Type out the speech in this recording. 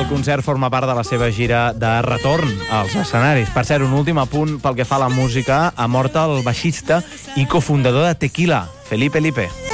El concert forma part de la seva gira de retorn als escenaris. Per cert, un últim apunt pel que fa a la música. Ha mort el baixista i cofundador de Tequila, Felipe Lipe.